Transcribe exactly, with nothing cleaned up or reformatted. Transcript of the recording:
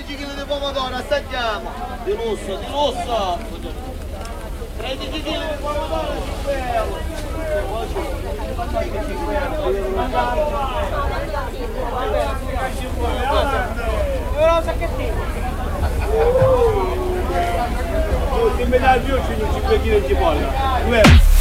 chili di pomodoro, assaggiamo! Di lusso, di lusso! tredici chili di pomodoro, cinque euro! Ora un sacchettino! Se mi dai il mio cinque chili di cipolla,